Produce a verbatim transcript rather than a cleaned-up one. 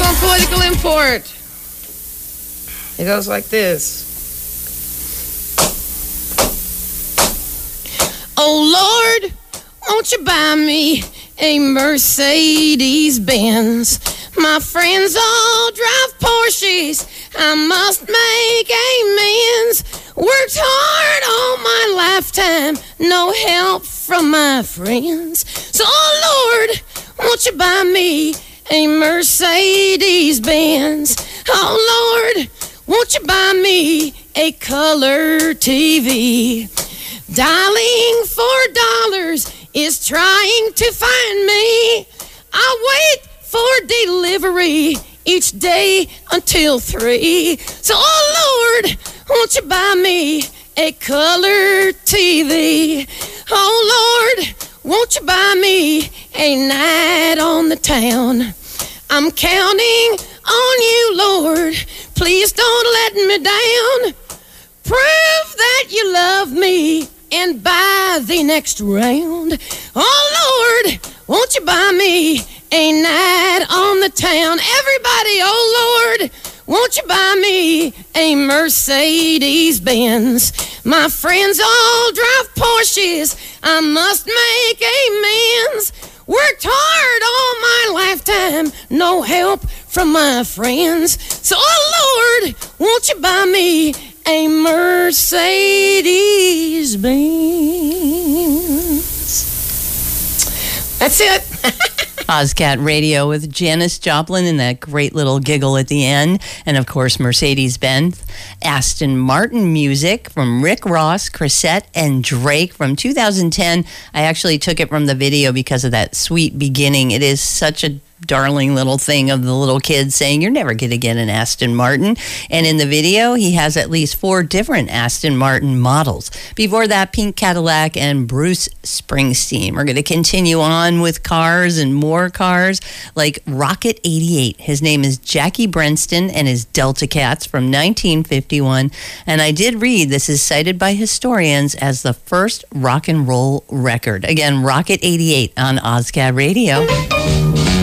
on Political Import. It goes like this. Oh, Lord, won't you buy me a Mercedes-Benz? My friends all drive Porsches. I must make amends. Worked hard all my lifetime. No help from my friends. So, oh, Lord, won't you buy me a Mercedes-Benz? Oh, Lord, won't you buy me a color T V? Dialing for dollars is trying to find me. I wait for delivery each day until three. So, oh, Lord, won't you buy me a color T V? Oh, Lord, won't you buy me a night on the town? I'm counting on you, Lord. Please don't let me down. Prove that you love me and buy the next round. Oh, Lord, won't you buy me a night on the town? Everybody, oh, Lord, won't you buy me a Mercedes-Benz? My friends all drive Porsches. I must make amends. Worked hard all my lifetime. No help from my friends. So, oh, Lord, won't you buy me a Mercedes-Benz? That's it. Ozcat Radio with Janis Joplin and that great little giggle at the end. And, of course, Mercedes-Benz. Aston Martin music from Rick Ross, Chrisette, and Drake from two thousand ten. I actually took it from the video because of that sweet beginning. It is such a darling little thing of the little kid saying, you're never going to get an Aston Martin. And in the video, he has at least four different Aston Martin models. Before that, Pink Cadillac and Bruce Springsteen. We're going to continue on with cars and more cars like Rocket eighty-eight. His name is Jackie Brenston and his Delta Cats from nineteen fifty-one. And I did read this is cited by historians as the first rock and roll record. Again, Rocket eighty-eight on Ozcat Radio.